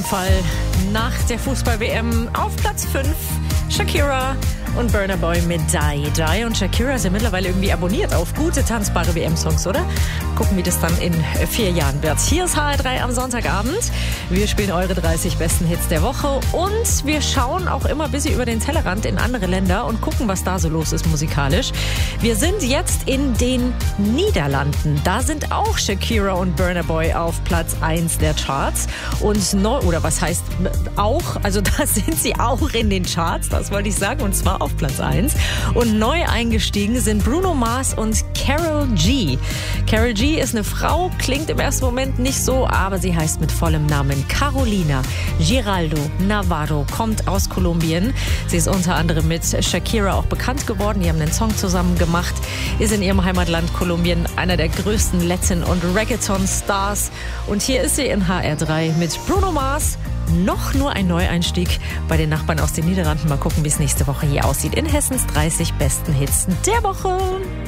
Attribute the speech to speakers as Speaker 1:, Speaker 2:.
Speaker 1: Fall nach der Fußball-WM auf Platz 5 Shakira und Burna Boy mit Die Die. Und Shakira ist ja mittlerweile irgendwie abonniert auf gute, tanzbare WM-Songs, oder? Gucken, wie das dann in 4 Jahren wird. Hier ist HR3 am Sonntagabend. Wir spielen eure 30 besten Hits der Woche und wir schauen auch immer ein bisschen über den Tellerrand in andere Länder und gucken, was da so los ist musikalisch. Wir sind jetzt in den Niederlanden. Da sind auch Shakira und Burna Boy auf Platz 1 der Charts. Und oder was heißt auch, also da sind sie auch in den Charts, das wollte ich sagen, und zwar auf Platz 1. Und neu eingestiegen sind Bruno Mars und Karol G. Karol G ist eine Frau, klingt im ersten Moment nicht so, aber sie heißt mit vollem Namen Carolina Giraldo Navarro, kommt aus Kolumbien. Sie ist unter anderem mit Shakira auch bekannt geworden. Die haben einen Song zusammen gemacht, ist in ihrem Heimatland Kolumbien einer der größten Latin- und Reggaeton-Stars. Und hier ist sie in HR3 mit Bruno Mars. Noch nur ein Neueinstieg bei den Nachbarn aus den Niederlanden. Mal gucken, wie es nächste Woche hier aussieht in Hessens 30 besten Hits der Woche.